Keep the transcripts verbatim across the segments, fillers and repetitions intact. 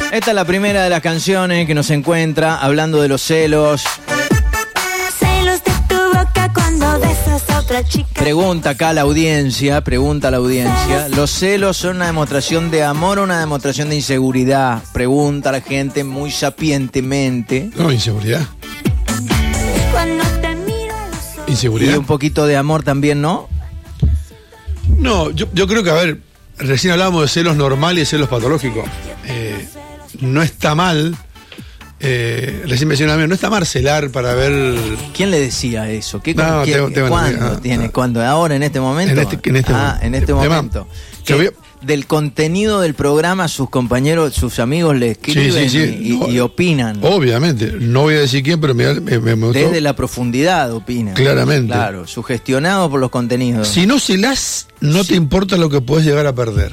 Esta es la primera de las canciones que nos encuentra hablando de los celos. Celos de tu boca cuando besas a otra chica. Pregunta acá la audiencia, pregunta a la audiencia. ¿Los celos son una demostración de amor o una demostración de inseguridad? Pregunta a la gente muy sapientemente. No, inseguridad. Cuando te miro a los ojos. Inseguridad. Y un poquito de amor también, ¿no? No, yo, yo creo que, a ver, recién hablábamos de celos normales y celos patológicos. Eh, no está mal, eh, recién mencionaba, no está mal celar para ver... ¿Quién le decía eso? ¿Qué, No, qué- tengo- tengo- ¿Cuándo ah, tiene? ah. ¿Cuándo? ¿Ahora, en este momento? En este- en este ah, momento. en este Tema- momento. que Que voy a- del contenido del programa, sus compañeros, sus amigos le escriben sí, sí. y, y- No, y opinan. Obviamente, no voy a decir quién, pero me, me, me gustó. Desde la profundidad opinan. Claramente. Claro, sugestionado por los contenidos. Si no celás, no Sí. te importa lo que puedes llegar a perder.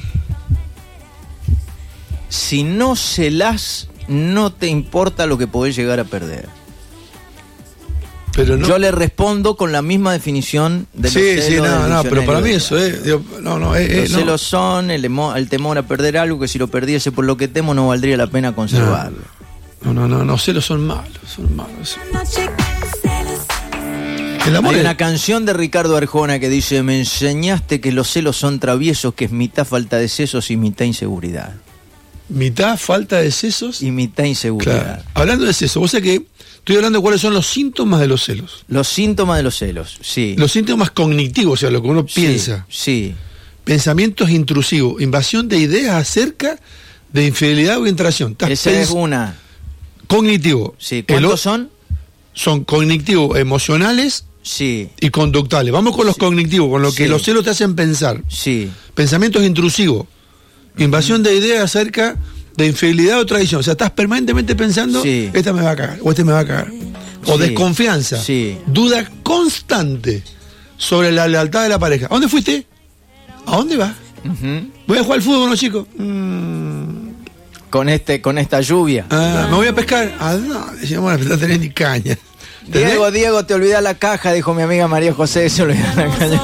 Si no celás, no te importa lo que podés llegar a perder. Pero no. Yo le respondo con la misma definición de los sí, celos sí, no, del no, pero para diccionario mí de- eso, eh, digo, no, no, eh, eh, Los no. celos son el, emo- el temor a perder algo que si lo perdiese por lo que temo no valdría la pena conservarlo. No, no, no, no, celos son malos, son malos. Noche, celos. El amor Hay es- una canción de Ricardo Arjona que dice: me enseñaste que los celos son traviesos, que es mitad falta de sesos y mitad inseguridad. mitad falta de sesos. Y mitad inseguridad. Claro. Hablando de sesos, vos sabés que estoy hablando de cuáles son los síntomas de los celos. Los síntomas de los celos, sí. Los síntomas cognitivos, o sea, lo que uno Sí, piensa. Sí. Pensamientos intrusivos, invasión de ideas acerca de infidelidad o intracción. Estás Esa pens- es una. Cognitivo. Sí. El o- ¿Cuántos son? Son cognitivos, emocionales Sí, y conductuales. Vamos con los cognitivos, con lo que Sí. los celos te hacen pensar. sí. Pensamientos intrusivos, invasión de ideas acerca de infidelidad o traición. O sea, estás permanentemente pensando, Sí. esta me va a cagar, o este me va a cagar. O Sí. desconfianza, Sí. duda constante sobre la lealtad de la pareja. ¿A dónde fuiste? ¿A dónde vas? Ujú. ¿Voy a jugar al fútbol con los chicos? Mm, Con este, con esta lluvia. ah, ¿me voy a pescar? Ah, no, decíamos, bueno, no tenés ni caña. ¿Entendés? Diego, Diego, te olvidás la caja, dijo mi amiga María José, se olvidó la caja.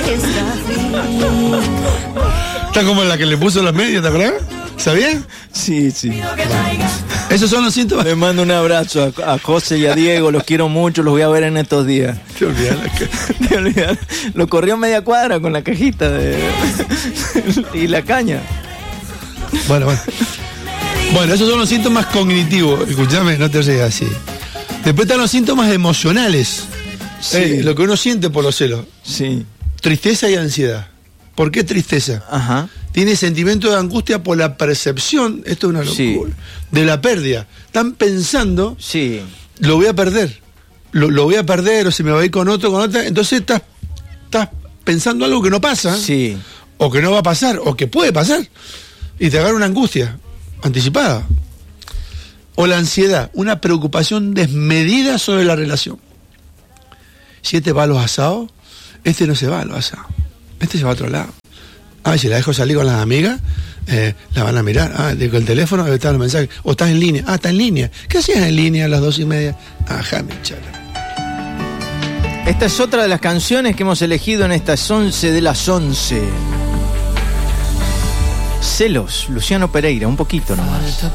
Está como la que le puso las medias, ¿te acuerdas? ¿Sabías? Sí, sí. Esos son los síntomas. Le mando un abrazo a, a José y a Diego, los quiero mucho, los voy a ver en estos días. Te olvidás la caña. Te olvidás. Lo corrió media cuadra con la cajita de... y la caña. Bueno, bueno. Bueno, esos son los síntomas cognitivos. Escuchame, no te rías así. Después están los síntomas emocionales. Sí. Eh, lo que uno siente por los celos. Sí. Tristeza y ansiedad. ¿Por qué tristeza? Ajá. Tiene sentimiento de angustia por la percepción, esto es una locura, Sí. de la pérdida. Están pensando, Sí. lo voy a perder. Lo, lo voy a perder, o se me va a ir con otro, con otra. Entonces estás, estás pensando algo que no pasa, Sí. o que no va a pasar, o que puede pasar. Y te agarra una angustia anticipada. O la ansiedad, una preocupación desmedida sobre la relación. Si este va a los asados, este no se va a los asados. Este se va a otro lado. Ah, si la dejo salir con las amigas, eh, la van a mirar. Ah, dejo el teléfono, debe estar el mensaje. O estás en línea. Ah, está en línea. ¿Qué hacías en línea a las dos y media? Ajá, mi chala. Esta es otra de las canciones que hemos elegido en estas once de las once. Celos, Luciano Pereira, un poquito nomás.